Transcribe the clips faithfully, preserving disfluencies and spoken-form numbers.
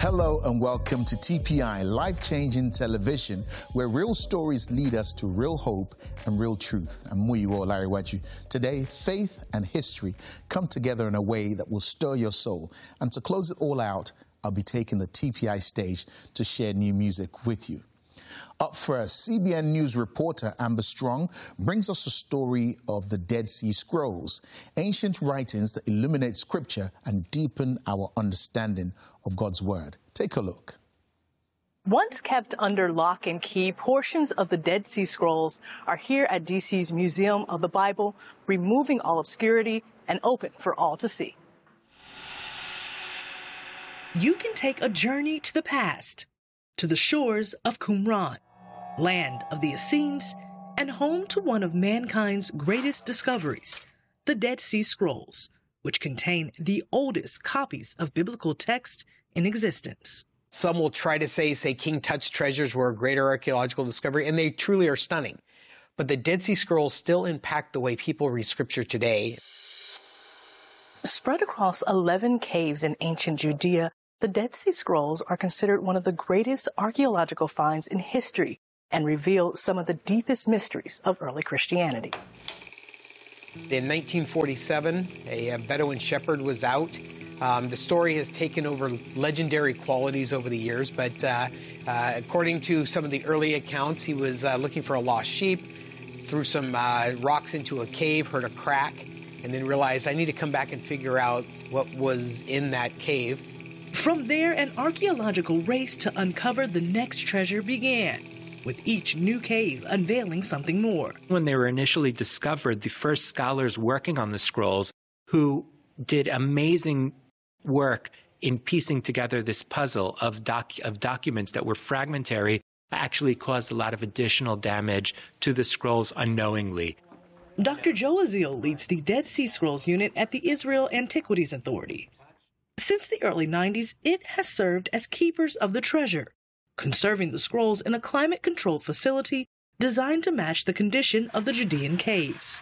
Hello and welcome to T P I, Life-Changing Television, where real stories lead us to real hope and real truth. I'm Muyiwa Olariwaju. Today, faith and history come together in a way that will stir your soul. And to close it all out, I'll be taking the T P I stage to share new music with you. Up first, C B N News reporter Amber Strong brings us a story of the Dead Sea Scrolls, ancient writings that illuminate scripture and deepen our understanding of God's word. Take a look. Once kept under lock and key, portions of the Dead Sea Scrolls are here at D C's Museum of the Bible, removing all obscurity and open for all to see. You can take a journey to the past, to the shores of Qumran, land of the Essenes, and home to one of mankind's greatest discoveries, the Dead Sea Scrolls, which contain the oldest copies of biblical text in existence. Some will try to say, say King Tut's treasures were a greater archaeological discovery, and they truly are stunning. But the Dead Sea Scrolls still impact the way people read scripture today. Spread across eleven caves in ancient Judea, the Dead Sea Scrolls are considered one of the greatest archaeological finds in history and reveal some of the deepest mysteries of early Christianity. In nineteen forty-seven, a Bedouin shepherd was out. Um, the story has taken over legendary qualities over the years, but uh, uh, according to some of the early accounts, he was uh, looking for a lost sheep, threw some uh, rocks into a cave, heard a crack, and then realized, I need to come back and figure out what was in that cave. From there, an archaeological race to uncover the next treasure began, with each new cave unveiling something more. When they were initially discovered, the first scholars working on the scrolls, who did amazing work in piecing together this puzzle of, doc of documents that were fragmentary, actually caused a lot of additional damage to the scrolls unknowingly. Doctor Joe Azil leads the Dead Sea Scrolls unit at the Israel Antiquities Authority. Since the early nineties, it has served as keepers of the treasure, conserving the scrolls in a climate-controlled facility designed to match the condition of the Judean caves.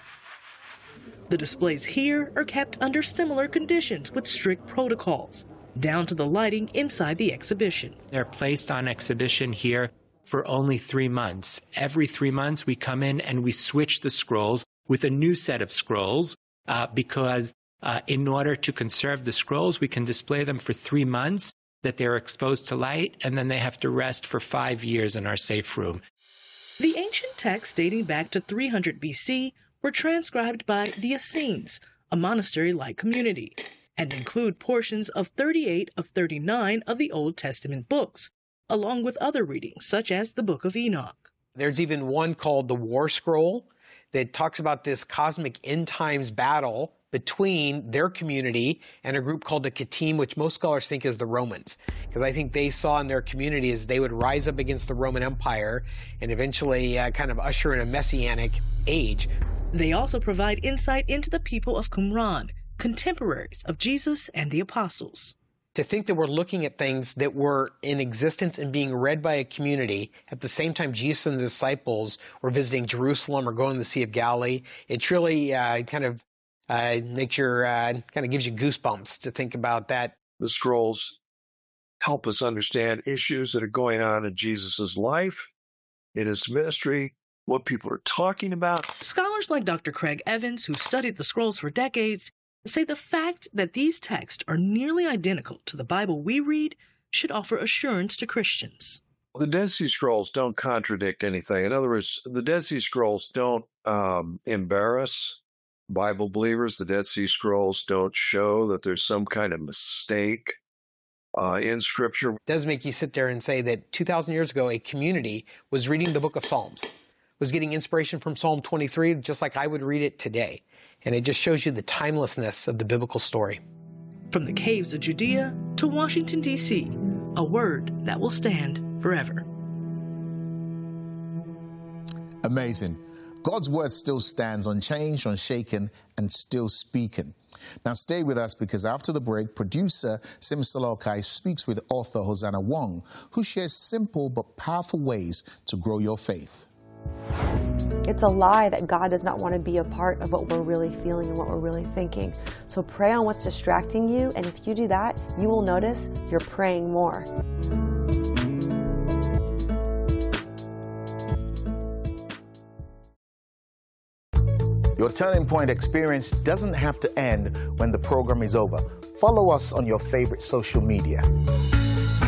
The displays here are kept under similar conditions with strict protocols, down to the lighting inside the exhibition. They're placed on exhibition here for only three months. Every three months, we come in and we switch the scrolls with a new set of scrolls uh, because Uh, in order to conserve the scrolls, we can display them for three months, that they're exposed to light, and then they have to rest for five years in our safe room. The ancient texts dating back to three hundred B C were transcribed by the Essenes, a monastery-like community, and include portions of thirty-eight of thirty-nine of the Old Testament books, along with other readings, such as the Book of Enoch. There's even one called the War Scroll that talks about this cosmic end times battle between their community and a group called the Kittim, which most scholars think is the Romans. Because I think they saw in their community as they would rise up against the Roman Empire and eventually uh, kind of usher in a messianic age. They also provide insight into the people of Qumran, contemporaries of Jesus and the apostles. To think that we're looking at things that were in existence and being read by a community at the same time Jesus and the disciples were visiting Jerusalem or going to the Sea of Galilee, it truly uh, kind of Uh, makes your, uh, kind of gives you goosebumps to think about that. The scrolls help us understand issues that are going on in Jesus' life, in his ministry, what people are talking about. Scholars like Doctor Craig Evans, who studied the scrolls for decades, say the fact that these texts are nearly identical to the Bible we read should offer assurance to Christians. The Dead Sea Scrolls don't contradict anything. In other words, the Dead Sea Scrolls don't um, embarrass Bible believers. The Dead Sea Scrolls don't show that there's some kind of mistake uh, in Scripture. It does make you sit there and say that two thousand years ago, a community was reading the book of Psalms, was getting inspiration from Psalm twenty-three, just like I would read it today. And it just shows you the timelessness of the biblical story. From the caves of Judea to Washington, D C, a word that will stand forever. Amazing. God's word still stands unchanged, unshaken, and still speaking. Now stay with us, because after the break, producer Sim Salokai speaks with author Hosanna Wong, who shares simple but powerful ways to grow your faith. It's a lie that God does not want to be a part of what we're really feeling and what we're really thinking. So pray on what's distracting you, and if you do that, you will notice you're praying more. Your Turning Point experience doesn't have to end when the program is over. Follow us on your favorite social media.